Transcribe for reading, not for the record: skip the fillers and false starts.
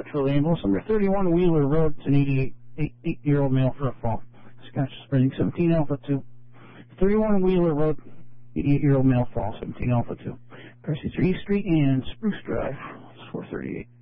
Litchfield Ambulance, number 31 Wheeler Road. It's an 8-year-old male for a fall. Scotch spreading 17 Alpha 2. 31 Wheeler Road, 8-year-old male fall, 17 Alpha 2. Press 3 East Street and Spruce Drive. It's 438.